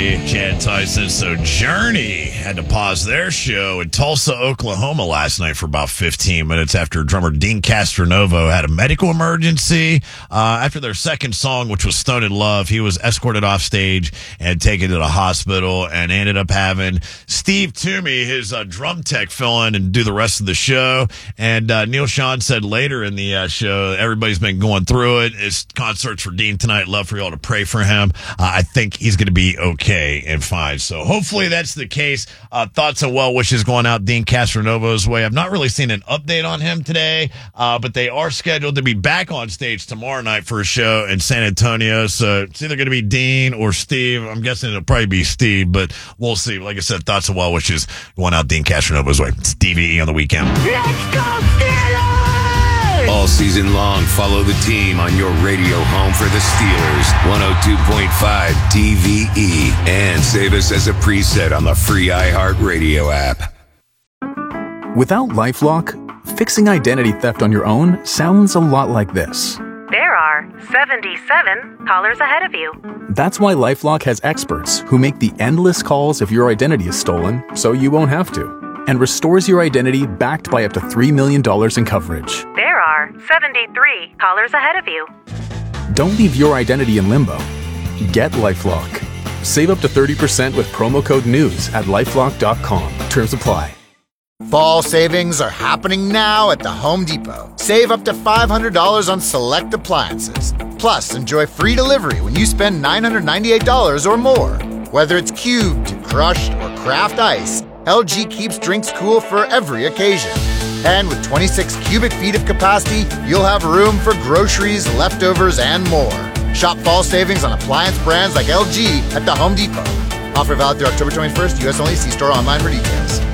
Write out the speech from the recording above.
Chad Tyson. So Journey had to pause their show in Tulsa, Oklahoma last night for about 15 minutes after drummer Dean Castronovo had a medical emergency. After their second song, which was Stone in Love, he was escorted off stage and taken to the hospital and ended up having Steve Toomey, his drum tech, fill in and do the rest of the show. And Neil Sean said later in the show, everybody's been going through it. It's concerts for Dean tonight. Love for y'all to pray for him. I think he's going to be okay and fine. So hopefully that's the case. Thoughts and well wishes going out Dean Castronovo's way. I've not really seen an update on him today, but they are scheduled to be back on stage tomorrow night for a show in San Antonio. So it's either going to be Dean or Steve. I'm guessing it'll probably be Steve, but we'll see. Like I said, thoughts and well wishes going out Dean Castronovo's way. It's DVE on the weekend. Let's go Steelers! All season long, follow the team on your radio home for the Steelers. 102.5 DVE. And save us as a preset on the free iHeartRadio app. Without LifeLock, fixing identity theft on your own sounds a lot like this. There are 77 callers ahead of you. That's why LifeLock has experts who make the endless calls if your identity is stolen, so you won't have to, and restores your identity backed by up to $3 million in coverage. There are 73 callers ahead of you. Don't leave your identity in limbo. Get LifeLock. Save up to 30% with promo code NEWS at LifeLock.com. Terms apply. Fall savings are happening now at the Home Depot. Save up to $500 on select appliances. Plus, enjoy free delivery when you spend $998 or more. Whether it's cubed, crushed, or craft ice, LG keeps drinks cool for every occasion. And with 26 cubic feet of capacity, you'll have room for groceries, leftovers, and more. Shop fall savings on appliance brands like LG at the Home Depot. Offer valid through October 21st, U.S. only. See store online for details.